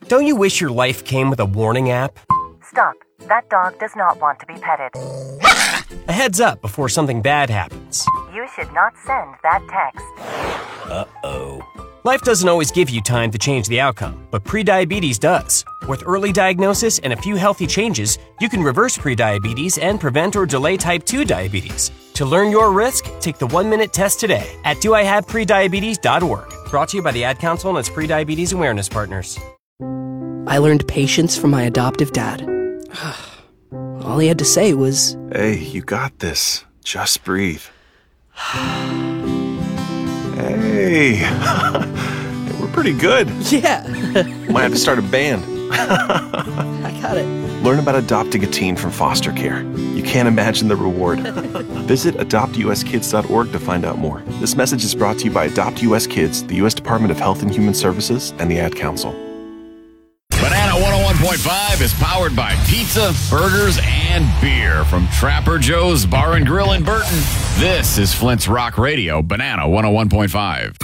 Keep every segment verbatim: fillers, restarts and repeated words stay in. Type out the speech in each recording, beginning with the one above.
Don't you wish your life came with a warning app? Stop. That dog does not want to be petted. A heads up before something bad happens. You should not send that text. Uh-oh. Life doesn't always give you time to change the outcome, but prediabetes does. With early diagnosis and a few healthy changes, you can reverse prediabetes and prevent or delay type two diabetes. To learn your risk, take the one-minute test today at do I have prediabetes dot org. Brought to you by the Ad Council and its Prediabetes Awareness Partners. I learned patience from my adoptive dad. All he had to say was, "Hey, you got this. Just breathe." Hey, we're pretty good. Yeah. Might have to start a band. I got it. Learn about adopting a teen from foster care. You can't imagine the reward. Visit adopt u s kids dot org to find out more. This message is brought to you by Adopt U S Kids, the U S Department of Health and Human Services, and the Ad Council. Banana one oh one point five is powered by pizza, burgers, and beer from Trapper Joe's Bar and Grill in Burton. This is Flint's Rock Radio, Banana one oh one point five.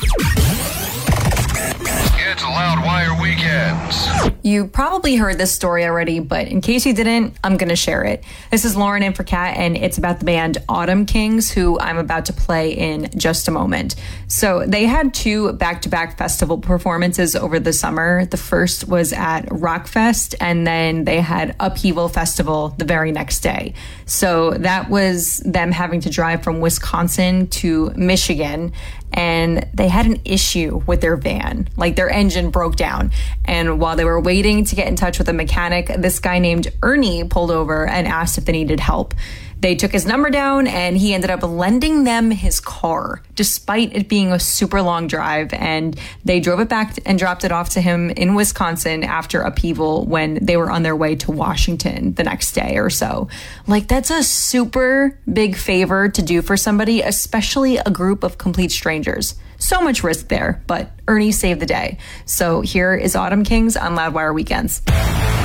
It's Loudwire Weekends. You probably heard this story already, but in case you didn't, I'm going to share it. This is Lauren in for Kat, and it's about the band Autumn Kings, who I'm about to play in just a moment. So they had two back-to-back festival performances over the summer. The first was at Rockfest, and then they had Upheaval Festival the very next day. So that was them having to drive from Wisconsin to Michigan, and they had an issue with their van. Like, their engine broke down. And while they were waiting to get in touch with a mechanic, this guy named Ernie pulled over and asked if they needed help. They took his number down, and he ended up lending them his car, despite it being a super long drive. And they drove it back and dropped it off to him in Wisconsin after Upheaval when they were on their way to Washington the next day or so. Like, that's a super big favor to do for somebody, especially a group of complete strangers. So much risk there, but Ernie saved the day. So here is Autumn Kings on Loudwire Weekends.